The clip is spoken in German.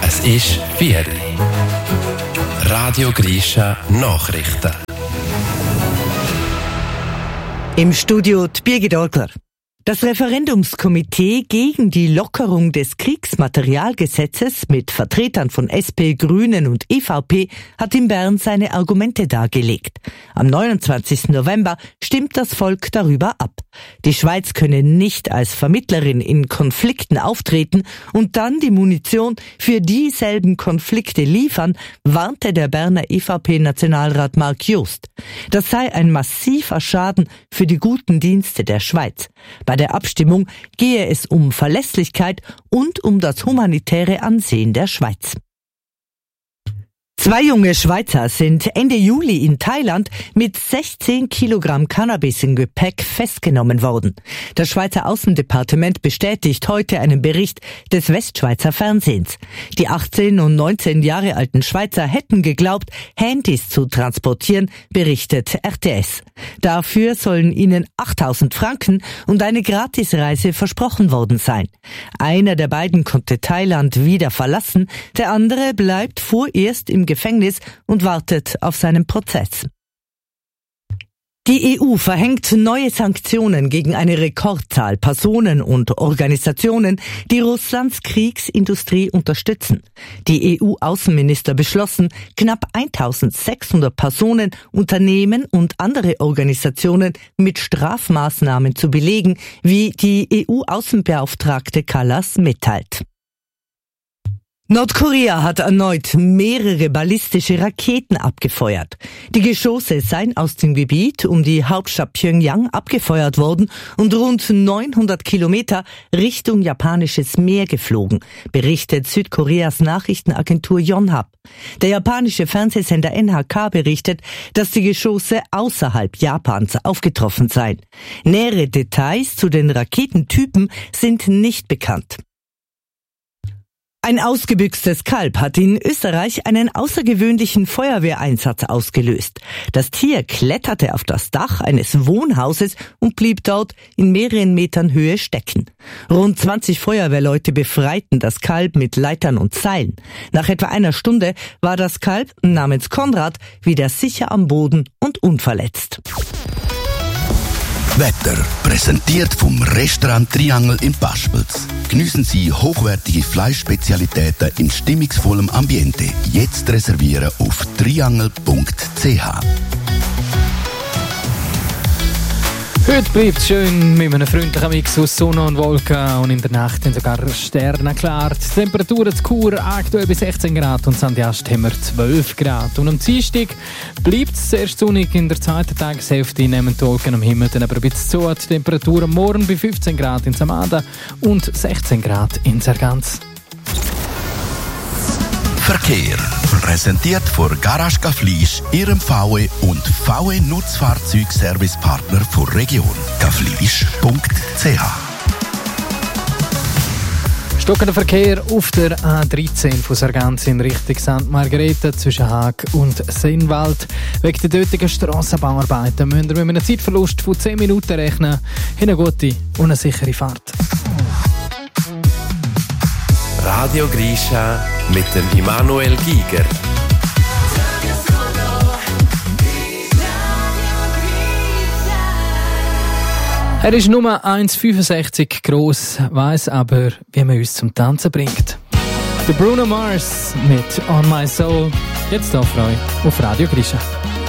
Es ist 4 Uhr. Radio Grisha Nachrichten. Im Studio die Birgit Orgler. Das Referendumskomitee gegen die Lockerung des Kriegsmaterialgesetzes mit Vertretern von SP, Grünen und EVP hat in Bern seine Argumente dargelegt. Am 29. November stimmt das Volk darüber ab. Die Schweiz könne nicht als Vermittlerin in Konflikten auftreten und dann die Munition für dieselben Konflikte liefern, warnte der Berner EVP-Nationalrat Marc Jost. Das sei ein massiver Schaden für die guten Dienste der Schweiz. Bei der Abstimmung gehe es um Verlässlichkeit und um das humanitäre Ansehen der Schweiz. 2 junge Schweizer sind Ende Juli in Thailand mit 16 Kilogramm Cannabis im Gepäck festgenommen worden. Das Schweizer Außendepartement bestätigt heute einen Bericht des Westschweizer Fernsehens. Die 18 und 19 Jahre alten Schweizer hätten geglaubt, Handys zu transportieren, berichtet RTS. Dafür sollen ihnen 8.000 Franken und eine Gratisreise versprochen worden sein. Einer der beiden konnte Thailand wieder verlassen, der andere bleibt vorerst im Gefängnis und wartet auf seinen Prozess. Die EU verhängt neue Sanktionen gegen eine Rekordzahl Personen und Organisationen, die Russlands Kriegsindustrie unterstützen. Die EU-Außenminister beschlossen, knapp 1.600 Personen, Unternehmen und andere Organisationen mit Strafmaßnahmen zu belegen, wie die EU-Außenbeauftragte Kallas mitteilt. Nordkorea hat erneut mehrere ballistische Raketen abgefeuert. Die Geschosse seien aus dem Gebiet um die Hauptstadt Pjöngjang abgefeuert worden und rund 900 Kilometer Richtung japanisches Meer geflogen, berichtet Südkoreas Nachrichtenagentur Yonhap. Der japanische Fernsehsender NHK berichtet, dass die Geschosse außerhalb Japans aufgetroffen seien. Nähere Details zu den Raketentypen sind nicht bekannt. Ein ausgebüxtes Kalb hat in Österreich einen außergewöhnlichen Feuerwehreinsatz ausgelöst. Das Tier kletterte auf das Dach eines Wohnhauses und blieb dort in mehreren Metern Höhe stecken. Rund 20 Feuerwehrleute befreiten das Kalb mit Leitern und Seilen. Nach etwa einer Stunde war das Kalb namens Konrad wieder sicher am Boden und unverletzt. Wetter präsentiert vom Restaurant Triangel in Paspels. Geniessen Sie hochwertige Fleischspezialitäten in stimmungsvollem Ambiente. Jetzt reservieren auf triangel.ch. Heute bleibt es schön mit einem freundlichen Mix aus Sonne und Wolken und in der Nacht sind sogar Sterne klar. Die Temperaturen zu Chur aktuell bis 16 Grad und St. Just haben wir 12 Grad. Und am Dienstag bleibt es sehr sonnig in der zweiten Tageshälfte, nehmen die Wolken am Himmel dann aber ein bisschen zu. Die Temperaturen morgen bei 15 Grad in Samada und 16 Grad in Sargans. Verkehr. Präsentiert von Garage Gaflisch, Ihrem VW und VW Nutzfahrzeugservicepartner der Region. gaflisch.ch. Stockender Verkehr auf der A13 von Sargans in Richtung St. Margrethe zwischen Haag und Sennwald. Wegen der dortigen Strassenbauarbeiten müssen wir mit einem Zeitverlust von 10 Minuten rechnen. Eine gute und eine sichere Fahrt. Radio Grisha mit dem Immanuel Giger. Er ist nur 1,65 gross, weiss aber, wie man uns zum Tanzen bringt. Der Bruno Mars mit On My Soul. Jetzt auf Radio Grisha.